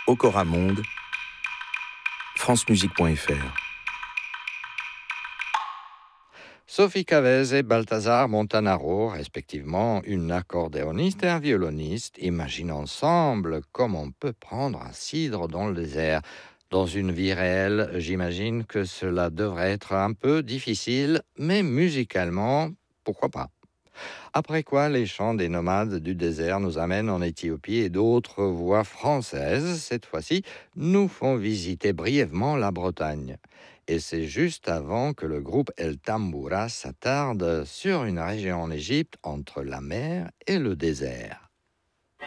Okora Monde, francemusique.fr. Sophie Cavez et Balthazar Montanaro, respectivement une accordéoniste et un violoniste, imaginent ensemble comment on peut prendre un cidre dans le désert. Dans une vie réelle, j'imagine que cela devrait être un peu difficile, mais musicalement, pourquoi pas. Après quoi, les chants des nomades du désert nous amènent en Éthiopie et d'autres voix françaises, cette fois-ci, nous font visiter brièvement la Bretagne. Et c'est juste avant que le groupe El Tamboura s'attarde sur une région en Égypte entre la mer et le désert.